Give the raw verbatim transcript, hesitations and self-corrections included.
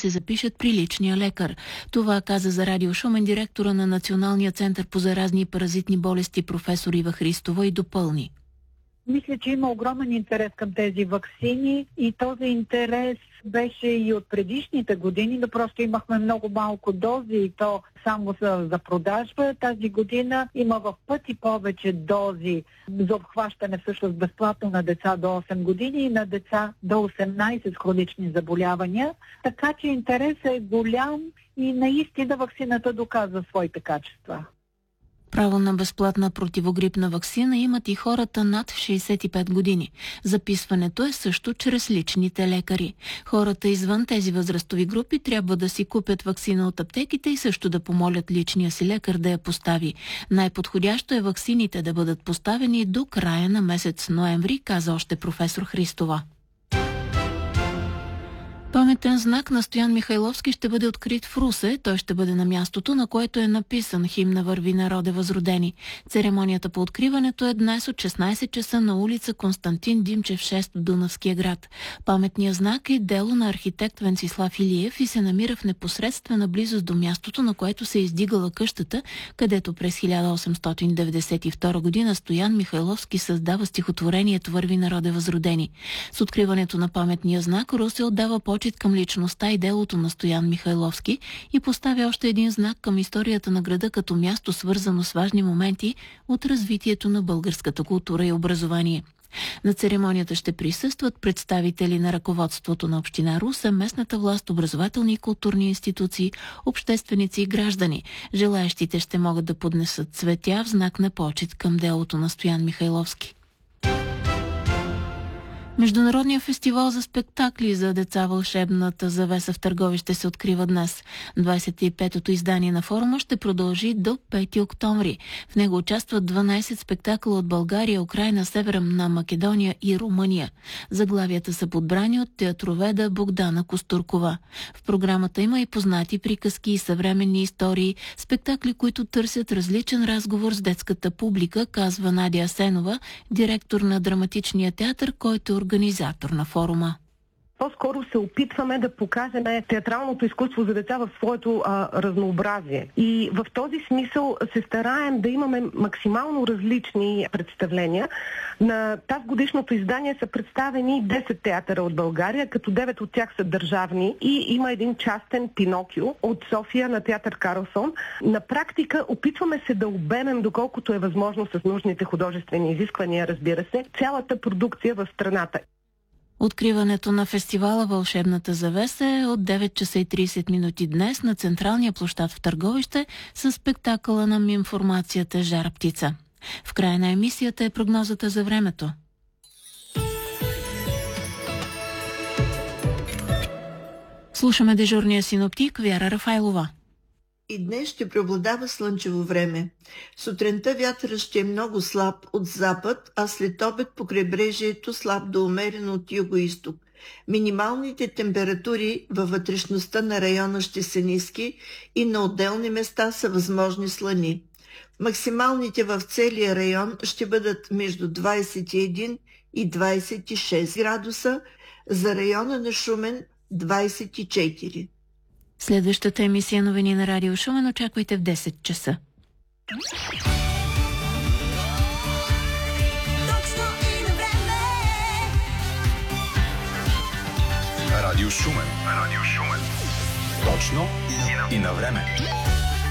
се запишат при личния лекар. Това каза за Радио Шумен директора на Националния център по заразни и паразитни болести професор Ива Христова и допълни. Мисля, че има огромен интерес към тези ваксини и този интерес беше и от предишните години, но просто имахме много малко дози и то само за, за продажба. Тази година има в пъти повече дози за обхващане всъщност безплатно на деца до осем години и на деца до осемнайсет с хронични заболявания. Така че интересът е голям и наистина ваксината доказва своите качества. Право на безплатна противогрипна ваксина имат и хората над шейсет и пет години. Записването е също чрез личните лекари. Хората извън тези възрастови групи трябва да си купят ваксина от аптеките и също да помолят личния си лекар да я постави. Най-подходящо е ваксините да бъдат поставени до края на месец ноември, каза още професор Христова. Паметен знак на Стоян Михайловски ще бъде открит в Русе. Той ще бъде на мястото, на което е написан химна "Върви, народе възродени". Церемонията по откриването е днес от шестнайсет часа на улица Константин Димчев шест в Дунавския град. Паметният знак е дело на архитект Венцислав Илиев и се намира в непосредствена близост до мястото, на което се е издигала къщата, където през хиляда осемстотин деветдесет и втора година Стоян Михайловски създава стихотворението "Върви, народе възродени". С откриването на паметния знак Русе отдава почет към личността и делото на Стоян Михайловски и поставя още един знак към историята на града като място, свързано с важни моменти от развитието на българската култура и образование. На церемонията ще присъстват представители на ръководството на община Русе, местната власт, образователни и културни институции, общественици и граждани. Желаещите ще могат да поднесат цветя в знак на почет към делото на Стоян Михайловски. Международният фестивал за спектакли за деца "Вълшебната завеса" в Търговище се открива днес. двайсет и петото издание на форума ще продължи до пети октомври. В него участват дванайсет спектакъла от България, Украйна, Северна Македония и Румъния. Заглавията са подбрани от театроведа Богдана Костуркова. В програмата има и познати приказки и съвременни истории, спектакли, които търсят различен разговор с детската публика, казва Надя Асенова, директор на Драматичния театър, който е организатор на форума. По-скоро се опитваме да покажем театралното изкуство за деца в своето а, разнообразие. И в този смисъл се стараем да имаме максимално различни представления. На тази годишното издание са представени десет театъра от България, като девет от тях са държавни и има един частен "Пинокио" от София на театър Карлсон. На практика опитваме се да обемем, доколкото е възможно с нужните художествени изисквания, разбира се, цялата продукция в страната. Откриването на фестивала "Вълшебната завеса" е от девет часа и трийсет минути днес на централния площад в Търговище с спектакъла на Минформацията "Жара птица". В края на емисията е прогнозата за времето. Слушаме дежурния синоптик Вяра Рафайлова. И днес ще преобладава слънчево време. Сутринта вятърът ще е много слаб от запад, а след обед по крайбрежието слаб до умерено от юго-изток. Минималните температури във вътрешността на района ще са ниски и на отделни места са възможни слани. Максималните в целия район ще бъдат между двайсет и един и двайсет и шест градуса, за района на Шумен двайсет и четири. Следващата емисия новини на Радио Шумен очаквайте в десет часа. Радио Шумен. Радио Шумен. Точно и на време.